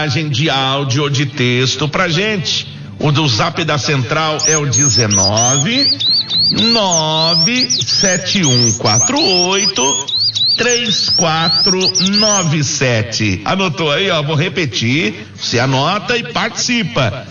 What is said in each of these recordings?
de áudio ou de texto pra gente. O do Zap da Central é o 19-97148-3497. Anotou aí, ó, vou repetir, você anota e participa.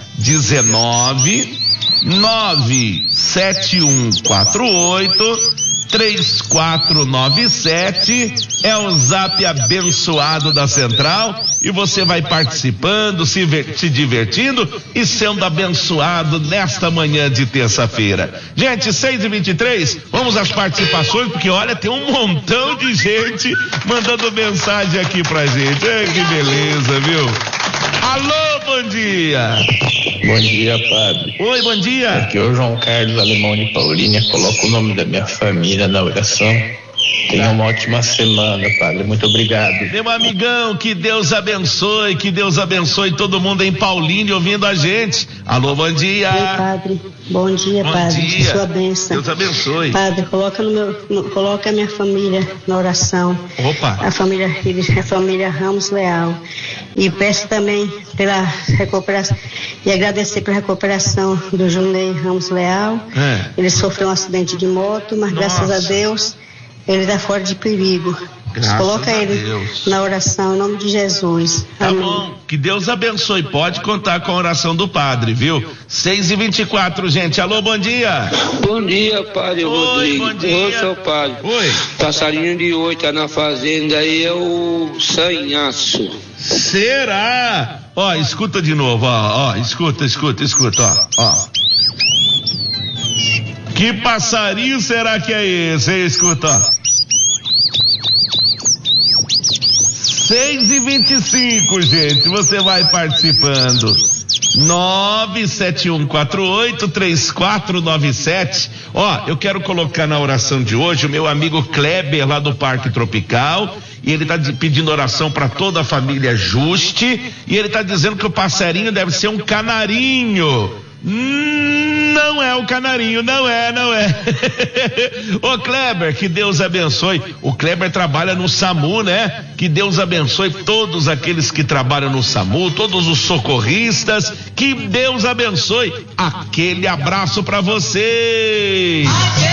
19-97148-3497 é o Zap abençoado da Central, e você vai participando, se divertindo e sendo abençoado nesta manhã de terça-feira. Gente, 6h23, vamos às participações, porque olha, tem um montão de gente mandando mensagem aqui pra gente. Ai, que beleza, viu? Alô, bom dia. Bom dia, padre. Oi, bom dia. Aqui é o João Carlos Alemão de Paulínia. Coloco o nome da minha família na oração. Tenha uma ótima semana, padre. Muito obrigado. Meu amigão, que Deus abençoe todo mundo em Paulínia ouvindo a gente. Alô, bom dia. Oi, padre. Bom dia, bom padre. Dia. Sua bênção. Deus abençoe. Padre, coloca a minha família na oração. Opa. A família Ramos Leal. E peço também pela recuperação, e agradecer pela recuperação do Junei Ramos Leal. Ele sofreu um acidente de moto, mas graças a Deus ele está fora de perigo. Coloca ele na oração, em nome de Jesus. Tá bom, que Deus abençoe. Pode contar com a oração do padre, viu? 6h24, gente. Alô, bom dia. Bom dia, padre Rodrigo. Bom dia. Oi, seu padre. Oi. Passarinho de 8 tá na fazenda aí, é o sanhaço. Será? Ó, escuta de novo, ó, escuta, ó. Que passarinho será que é esse? Escuta, ó. 6h25, gente, você vai participando. 97148-3497. Ó, eu quero colocar na oração de hoje o meu amigo Kleber lá do Parque Tropical, e ele tá pedindo oração para toda a família Juste, e ele tá dizendo que o passarinho deve ser um canarinho. Não é o canarinho, não é. Ô Kleber, que Deus abençoe. O Kleber trabalha no SAMU, né? Que Deus abençoe todos aqueles que trabalham no SAMU, todos os socorristas. Que Deus abençoe. Aquele abraço pra você.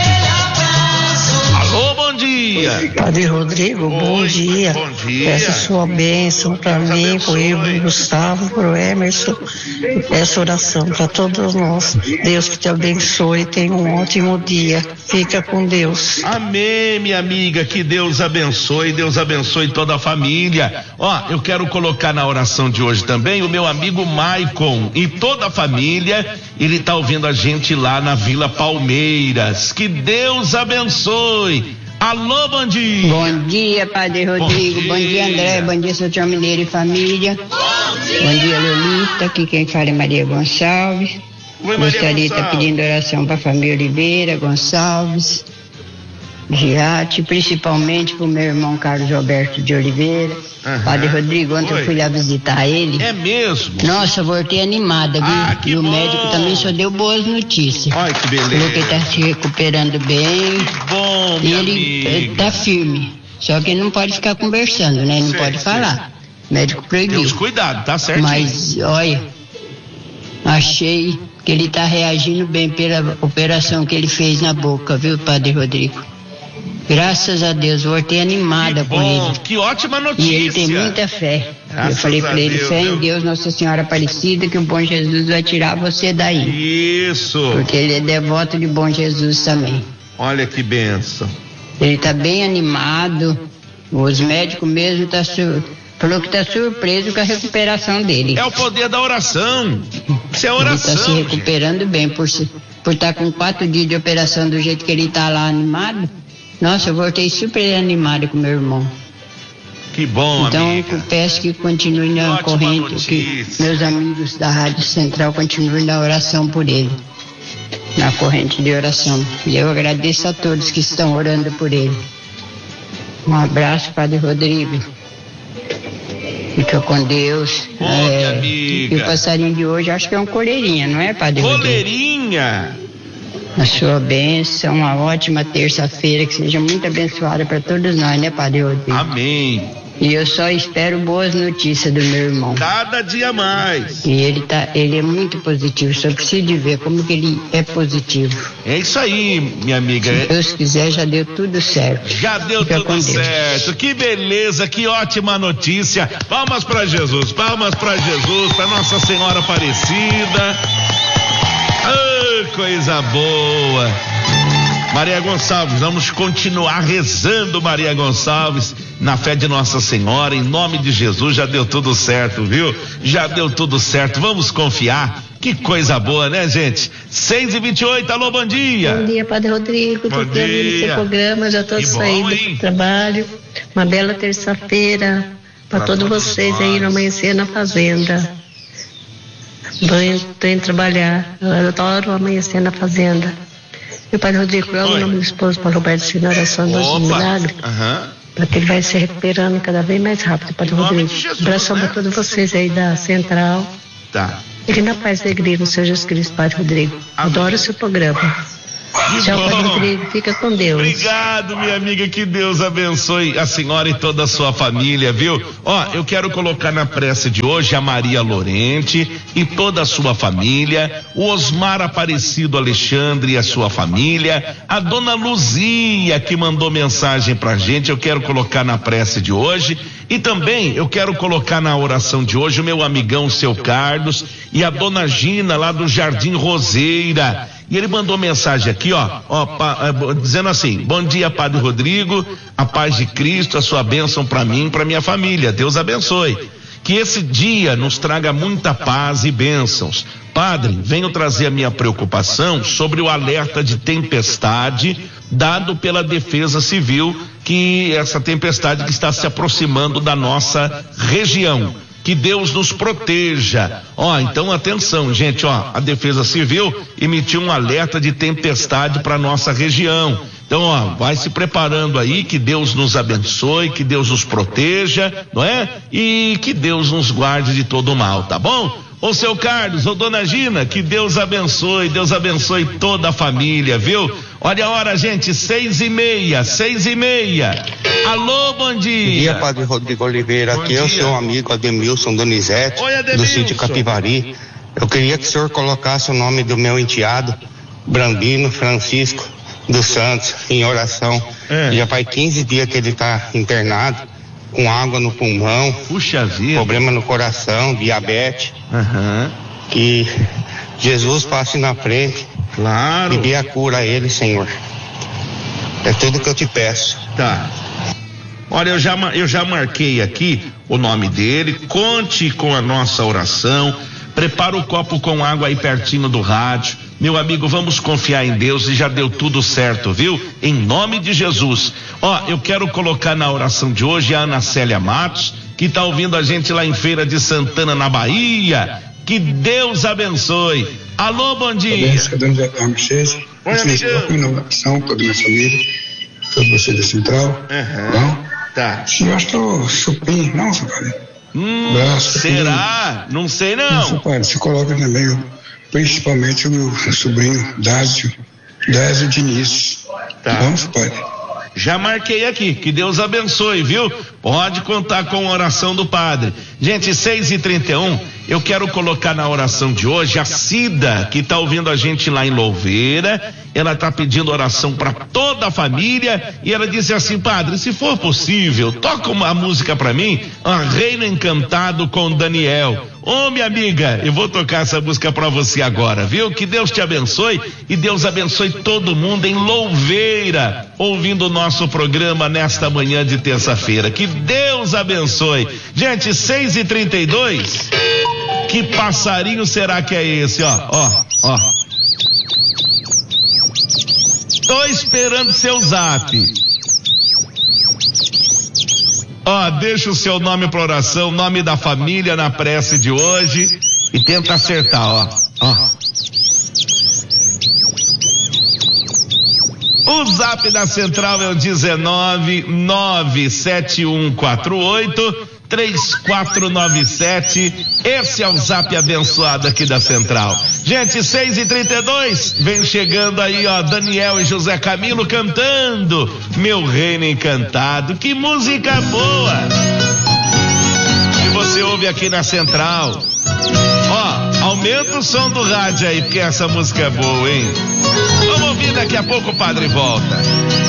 Alô, bom dia. Padre Rodrigo, bom dia. Bom dia. Peço sua bênção para mim, pro Ivo, Gustavo, pro Emerson. E peço oração para todos nós. Deus que te abençoe, tenha um ótimo dia. Fica com Deus. Amém, minha amiga, que Deus abençoe toda a família. Ó, eu quero colocar na oração de hoje também o meu amigo Maicon e toda a família. Ele tá ouvindo a gente lá na Vila Palmeiras. Que Deus abençoe. Alô, bom dia. Bom dia, Padre Rodrigo. Bom dia, André. Bom dia, seu Tio Mineiro e família. Bom dia, Lolita. Aqui quem fala é Maria Gonçalves. Gostaria de estar pedindo oração para a família Oliveira Gonçalves, Giatti, principalmente para o meu irmão Carlos Alberto de Oliveira. Padre Rodrigo, ontem eu fui lá visitar ele. É mesmo? Nossa, eu voltei animada, viu? Que e o bom. médico também só deu boas notícias. Ai, que beleza. Falou que ele está se recuperando bem. Que bom, E minha ele está firme. Só que ele não pode ficar conversando, né? Ele não pode falar. O médico proibiu. Deus cuidado, tá certo? Mas, olha, achei que ele está reagindo bem pela operação que ele fez na boca, viu, Padre Rodrigo? Graças a Deus, voltei animada com ele. Que ótima notícia. E ele tem muita fé. Graças eu falei para ele, Deus, fé viu? em Deus, Nossa Senhora Aparecida, que o bom Jesus vai tirar você daí. Isso. Porque ele é devoto de bom Jesus também. Olha que bênção. Ele está bem animado. Os médicos mesmo falou que está surpreso com a recuperação dele. É o poder da oração. Isso é oração. Ele está se recuperando bem por estar com 4 dias de operação do jeito que ele está lá animado. Nossa, eu voltei super animado com meu irmão. Que bom, então, amiga. eu peço que continue na Ótima corrente, notícia. que meus amigos da Rádio Central continuem na oração por ele. Na corrente de oração. E eu agradeço a todos que estão orando por ele. Um abraço, Padre Rodrigo. Fica com Deus. Minha amiga. E o passarinho de hoje, acho que é um coleirinha, não é, Padre Rodrigo? Coleirinha. A sua bênção, uma ótima terça-feira, que seja muito abençoada para todos nós, né, Padre Rodrigo? Amém. E eu só espero boas notícias do meu irmão. Cada dia mais. E ele é muito positivo, só preciso de ver como que ele é positivo. É isso aí, minha amiga. Se Deus quiser, já deu tudo certo. Já deu tudo certo. Que beleza, que ótima notícia. Palmas para Jesus, para Nossa Senhora Aparecida. Oh, coisa boa. Maria Gonçalves, vamos continuar rezando, Maria Gonçalves, na fé de Nossa Senhora, em nome de Jesus. Já deu tudo certo, viu? Já deu tudo certo, vamos confiar. Que coisa boa, né, gente? 6h28, alô, bom dia. Bom dia, Padre Rodrigo. Bom dia. No seu programa, já estou saindo do trabalho. Uma bela terça-feira para todos vocês aí no Amanhecer na Fazenda. Estou indo trabalhar, eu adoro amanhecer na Fazenda. Meu Padre Rodrigo, logo o nome do esposo, Paulo Roberto, Senhor, oração do milagre, para que ele vai se recuperando cada vez mais rápido, Padre Rodrigo. Abração para todos vocês aí da Central. Tá. Ele na paz da igreja, o Senhor Jesus Cristo, Padre Rodrigo. Adoro o seu programa. Tchau, Padre Rodrigo, fica com Deus. Obrigado, minha amiga, que Deus abençoe a senhora e toda a sua família, viu? Eu quero colocar na prece de hoje a Maria Lorente e toda a sua família, o Osmar Aparecido Alexandre e a sua família, a dona Luzia que mandou mensagem pra gente, eu quero colocar na prece de hoje, e também eu quero colocar na oração de hoje o meu amigão Seu Carlos e a dona Gina lá do Jardim Roseira. E ele mandou mensagem aqui, dizendo assim: bom dia, Padre Rodrigo, a paz de Cristo, a sua bênção para mim e para minha família, Deus abençoe. Que esse dia nos traga muita paz e bênçãos. Padre, venho trazer a minha preocupação sobre o alerta de tempestade dado pela Defesa Civil, que essa tempestade que está se aproximando da nossa região. Que Deus nos proteja. Então atenção, gente, a Defesa Civil emitiu um alerta de tempestade para nossa região. Então, vai se preparando aí, que Deus nos abençoe, que Deus nos proteja, não é? E que Deus nos guarde de todo mal, tá bom? Ô Seu Carlos, ô Dona Gina, que Deus abençoe toda a família, viu? Olha a hora, gente, 6h30. Alô, bom dia. Bom dia, Padre Rodrigo Oliveira. Aqui é o seu amigo Ademilson Donizete, do sítio Capivari. Eu queria que o senhor colocasse o nome do meu enteado, Brandino Francisco dos Santos, em oração. Já faz 15 dias que ele está internado, com água no pulmão, puxa vida, problema no coração, diabetes. Que Jesus passe na frente, claro, e dê a cura a ele, Senhor. É tudo que eu te peço. Tá. Olha, eu já marquei aqui o nome dele. Conte com a nossa oração. Prepara o copo com água aí pertinho do rádio. Meu amigo, vamos confiar em Deus e já deu tudo certo, viu? Em nome de Jesus. Eu quero colocar na oração de hoje a Ana Célia Matos, que está ouvindo a gente lá em Feira de Santana, na Bahia. Que Deus abençoe. Alô, bom dia. Oi, amigo. Em oração, toda a minha família, todos vocês da Central. Bom? Tá. Eu acho que eu supim, não, seu padre? Será? Não sei não. Não, seu padre, você coloca também, principalmente o meu sobrinho, Dásio Diniz. Tá. Bom, seu padre? Já marquei aqui, que Deus abençoe, viu? Pode contar com a oração do padre. Gente, 6h31, eu quero colocar na oração de hoje a Cida, que está ouvindo a gente lá em Louveira. Ela está pedindo oração para toda a família e ela disse assim: padre, se for possível, toca a música para mim, Reino Encantado com Daniel. Minha amiga, eu vou tocar essa música para você agora, viu? Que Deus te abençoe e Deus abençoe todo mundo em Louveira, ouvindo o nosso programa nesta manhã de terça-feira. Que Deus abençoe. Gente, 6h32, que passarinho será que é esse? Tô esperando seu zap. Deixa o seu nome para oração, nome da família na prece de hoje e tenta acertar, O zap da Central é o 19971483497. Esse é o zap abençoado aqui da Central. Gente, 6h32, vem chegando aí, Daniel e José Camilo cantando Meu Reino Encantado. Que música boa! você ouve aqui na Central. Ó, aumenta o som do rádio aí, porque essa música é boa, hein? Vamos ouvir, daqui a pouco o padre volta.